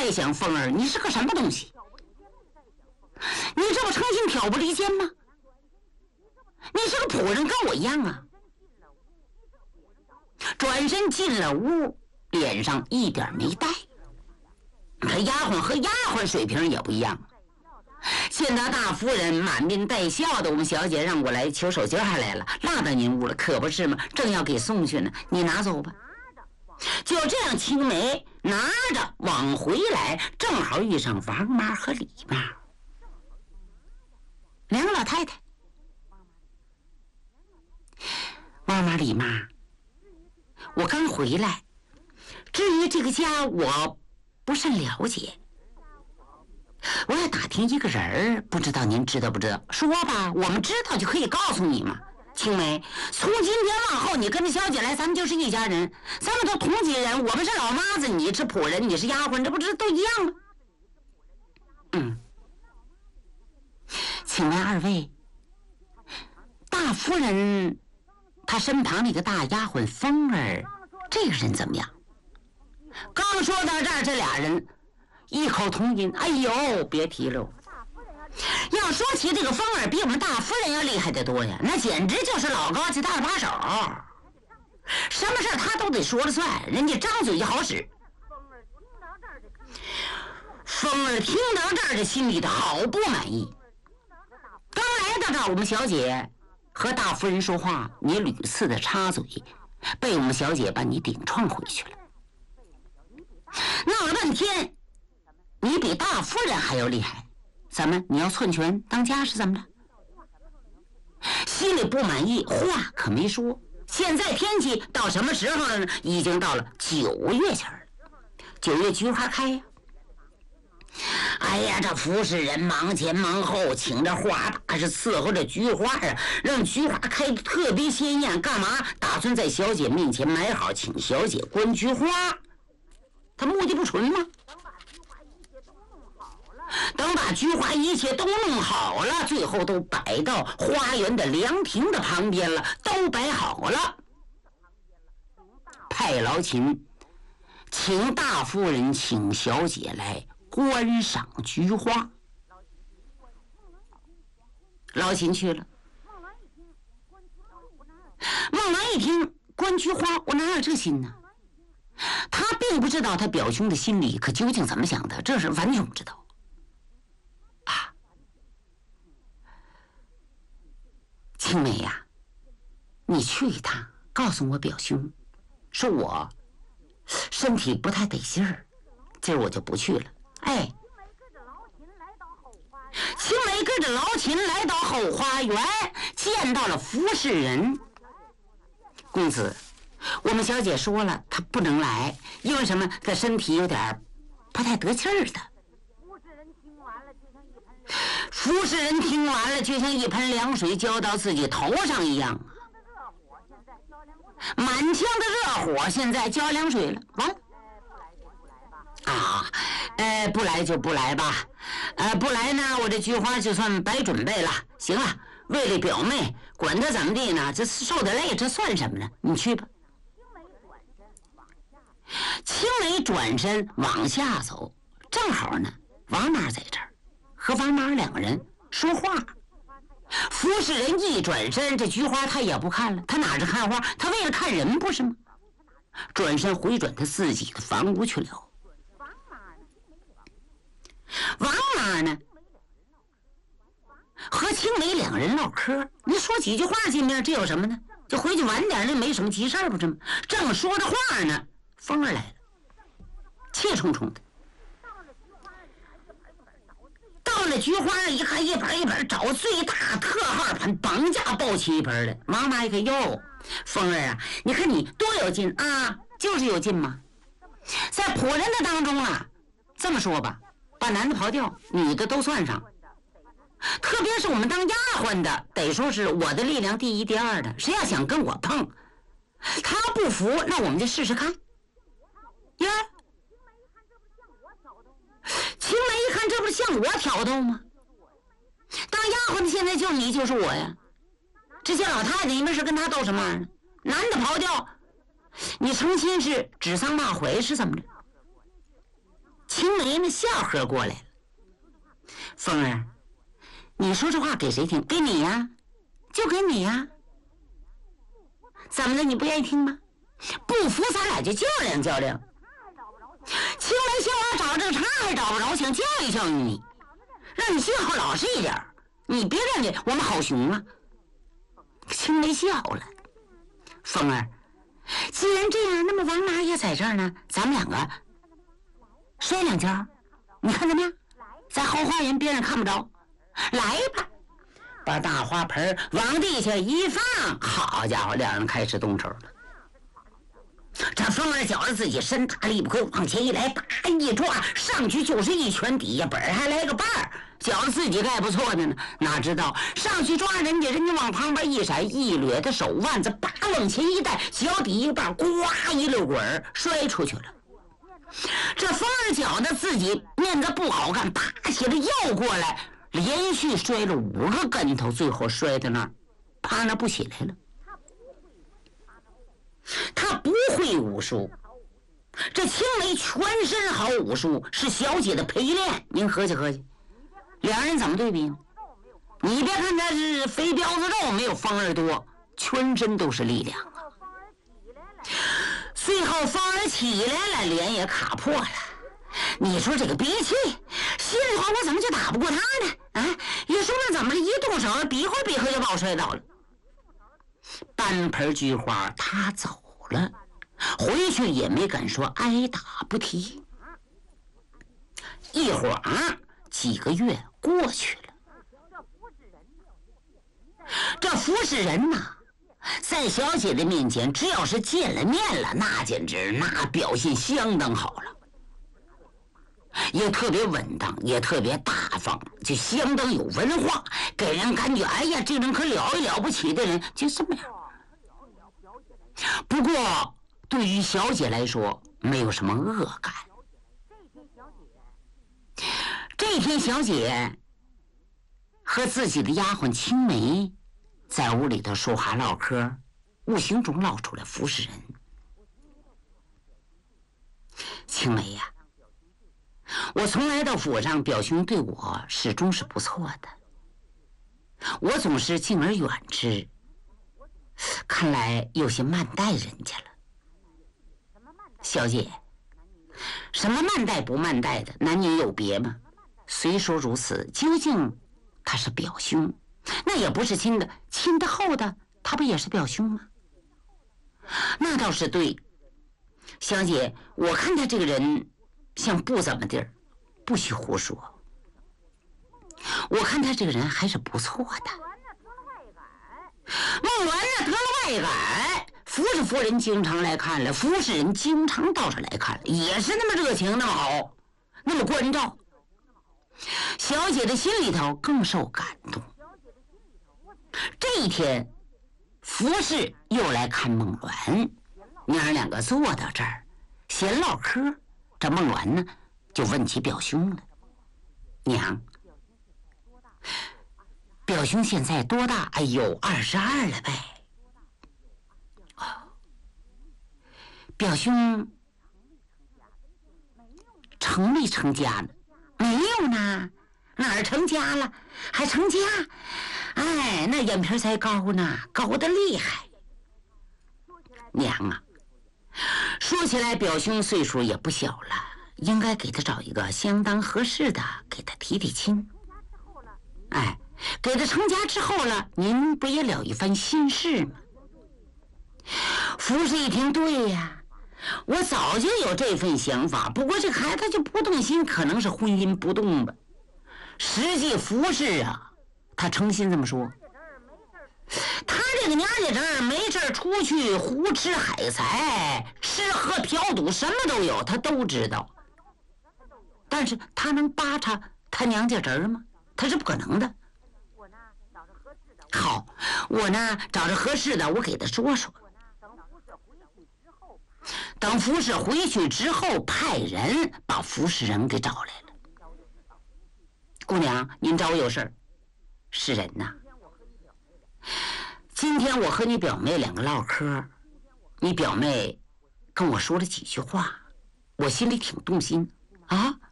再想凤儿，你是个什么东西？你这不成心挑拨离间吗？你是个仆人，跟我一样啊！转身进了屋，脸上一点没带。可丫鬟和丫鬟水平也不一样。见到大夫人满面带笑的，我们小姐让我来求手绢还来了，落到您屋了，可不是吗？正要给送去呢，你拿走吧。就这样，青梅拿着往回来，正好遇上王妈和李妈两个老太太。王妈、李妈，我刚回来，至于这个家我不甚了解，我要打听一个人儿，不知道您知道不知道？说吧，我们知道就可以告诉你嘛。青梅，从今天往后，你跟着小姐来，咱们就是一家人，咱们都同级人，我们是老妈子，你是仆人，你是丫鬟，这不是都一样吗？请问二位，大夫人她身旁那个大丫鬟凤儿，这个人怎么样？刚说到这儿，这俩人异口同音，哎呦，别提了。要说起这个凤儿，比我们大夫人要厉害得多呀，那简直就是老高级大把手，什么事他都得说了算，人家张嘴就好使。凤儿听到这儿，这心里头好不满意。刚来到这儿，我们小姐和大夫人说话，你屡次的插嘴，被我们小姐把你顶撞回去了。闹了半天，你比大夫人还要厉害，怎么你要篡权当家是怎么着？心里不满意，话可没说。现在天气到什么时候了呢？已经到了9月前了，9月菊花开呀。哎呀，这服侍人忙前忙后，请着花大是伺候着菊花啊，让菊花开得特别鲜艳。干嘛？打算在小姐面前买好，请小姐观菊花。他目的不纯吗？等把菊花一切都弄好了，最后都摆到花园的凉亭的旁边了，都摆好了。派劳琴请大夫人请小姐来观赏菊花。劳琴去了。孟兰一听观菊花，我哪有这心呢？他并不知道他表兄的心里可究竟怎么想的，这是完全不知道啊。青梅呀，你去一趟，告诉我表兄，说我身体不太得劲儿，今儿我就不去了。哎，青梅跟着劳琴来到后花园，见到了服侍人。公子，我们小姐说了，她不能来，因为什么？她身体有点不太得气儿的。服侍人听完了，就像一盆凉水浇到自己头上一样，满腔的热火现在浇凉水了。完了啊，不来就不来吧，不来呢，我这菊花就算白准备了。行了，为了表妹，管他怎么地呢，这受点累，这算什么呢？你去吧。青梅转身往下走，正好呢，王妈在这儿，和王妈两个人说话。服侍人一转身，这菊花他也不看了，他哪是看花，他为了看人不是吗？转身回转他自己的房屋去了。王妈呢，和青梅两人唠嗑，你说几句话见面，这有什么呢？就回去晚点，那没什么急事不是吗？正说着话呢，风儿来了，气冲冲的。到了菊花一看，一盆一盆找最大特号盆，绑架抱起一盆来。妈妈一看，哟，风儿啊，你看你多有劲啊，就是有劲嘛。在仆人的当中啊，这么说吧，把男的刨掉，女的都算上。特别是我们当丫鬟的，得说是我的力量第一第二的。谁要想跟我碰，他不服，那我们就试试看。呀，青梅一看，这不是向我挑逗吗？当丫鬟的现在就是你就是我呀。这些老太太，你们是跟他斗什么玩意儿？男的刨掉，你成心是指桑骂槐是怎么着？ 青梅那笑呵过来了。凤儿，你说这话给谁听？给你呀，就给你呀。怎么了？你不愿意听吗？不服咱俩就较量较量。青梅笑我找这个茬还找不着，想教育教育你，让你心好老实一点，你别认为我们好熊啊。青梅笑了。凤儿，既然这样，那么王妈也在这儿呢，咱们两个摔两跤，你看怎么样？在后花园边上看不着，来吧。把大花盆往地下一放，好家伙，两人开始动手了。这凤儿觉着自己身大力不亏，往前一来，打一抓上去就是一拳，底下本还来个半儿，觉着自己该不错的呢。哪知道上去抓人家往旁边一闪，一掠的手腕子，叭往前一带，脚底一半，呱一溜滚摔出去了。这凤儿觉得自己面子不好看，爬起了腰过来，连续摔了5个跟头，最后摔在那儿，趴那不起来了。他不会武术，这青梅全身好武术，是小姐的陪练。您合计合计，两人怎么对比呢？你别看他是肥膘子肉没有凤儿多，全身都是力量啊。最后凤儿起来了，脸也卡破了。你说这个憋气，心里话我怎么就打不过他呢？啊，也说明怎么一动手，比划比划就把我摔倒了。半盆菊花他走了，回去也没敢说挨打不提。一会儿几个月过去了，这服侍人呐，在小姐的面前，只要是见了面了，那简直那表现相当好了，也特别稳当，也特别大方，就相当有文化，给人感觉哎呀，这人可了不起的人，就这么样。不过对于小姐来说，没有什么恶感。这天小姐和自己的丫鬟青梅在屋里头说话唠嗑，无形中唠出来服侍人。青梅呀，我从来到府上，表兄对我始终是不错的，我总是敬而远之，看来有些慢待人家了。小姐，什么慢待不慢待的，男女有别吗？虽说如此，究竟他是表兄，那也不是亲的，亲的厚的，他不也是表兄吗？那倒是对。小姐，我看他这个人像不怎么地儿，不许胡说。我看他这个人还是不错的。孟完了得了外改，服侍夫人经常来看了，服侍人经常到这来看了，也是那么热情，那么好，那么关照。小姐的心里头更受感动。这一天，服侍又来看孟鸾，娘儿两个坐到这儿闲唠嗑。这孟鸾呢，就问起表兄了。娘，表兄现在多大？哎呦，22了呗。哦，表兄成没成家呢？没有呢。哪儿成家了？还成家？哎，那眼皮才高呢，高得厉害。娘啊，说起来表兄岁数也不小了，应该给他找一个相当合适的，给他提提亲。哎，给他成家之后了，您不也了一番心事吗？服侍一听，对呀，我早就有这份想法，不过这孩子他就不动心，可能是婚姻不动吧。实际服侍啊，他诚心这么说。他这个娘家这儿没事出去胡吃海塞，吃喝嫖赌什么都有，他都知道。但是他能扒查他娘家侄儿吗？他是不可能的。好，我呢找着合适的，我给他说说。等服侍回去之后，派人把服侍人给找来了。姑娘，您找我有事儿？是人呐。今天我和你表妹两个唠嗑，你表妹跟我说了几句话，我心里挺动心啊。